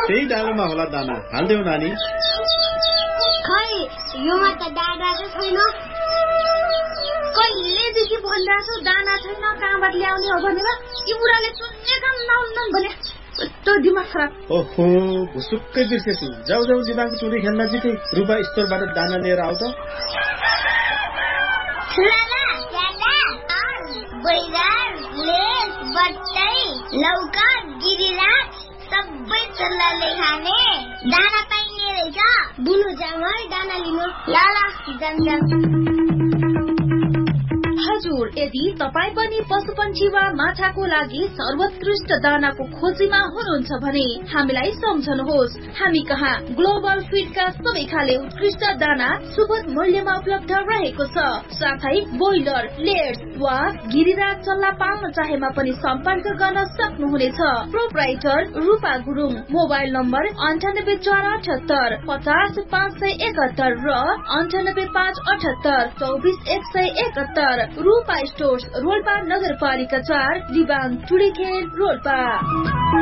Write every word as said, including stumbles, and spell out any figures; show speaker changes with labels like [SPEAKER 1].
[SPEAKER 1] त्यही डालोमा होला दाना, हाल्देऊ नानी।
[SPEAKER 2] खै योमा त दाना चाहिँ छैन।
[SPEAKER 3] कहिलेदेखि भनिरहेको छु दाना छैन कहाँबाट ल्याउने हो भनेर, यी बुढाले सुन्ने काम नहुन्न भने कस्तो दिमाग खराब।
[SPEAKER 1] ओहो भुसुक्कै बिर्सेछु। जाऊ जाऊ दिमाग चुरी खेल्न जिते रुपा स्टोरबाट दाना लिएर आऊ त।
[SPEAKER 2] लौका गिरिराज सबै चल्लाले खाने दाना पाइने रहेछ। बुनु जाम है दाना लिनु। ल ल जाम जाम।
[SPEAKER 3] हजुर, यदि तपाईँ पनि पशुपन्छी वा माछाको लागि सर्वोत्कृष्ट दानाको खोजीमा हुनुहुन्छ भने हामीलाई सम्झनुहोस्। हामी कहाँ ग्लोबल फिडका सबै खाले उत्कृष्ट दाना सुपथ मूल्यमा उपलब्ध रहेको छ। साथै ब्रोइलर, लेयर्स वा गिरिराज चल्ला पाल्न चाहेमा पनि सम्पर्क गर्न सक्नुहुनेछ। प्रोप्राइटर रूपा गुरुङ। मोबाइल नम्बर अन्ठानब्बे चार अठहत्तर पचास पाँच सय एकहत्तर र अन्ठानब्बे पाँच अठहत्तर चौबिस एक सय एकहत्तर। रूपा स्टोर्स, रोल्पा नगरपालिका चार, दिवान टुडीखेल, रोल्पा।